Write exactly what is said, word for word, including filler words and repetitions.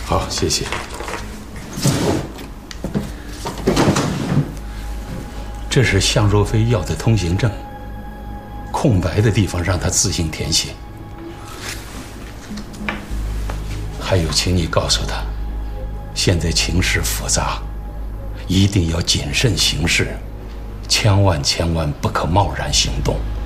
好，谢谢。这是向若飞要的通行证，空白的地方让他自行填写。还有，请你告诉他，现在情势复杂，一定要谨慎行事，千万千万不可贸然行动。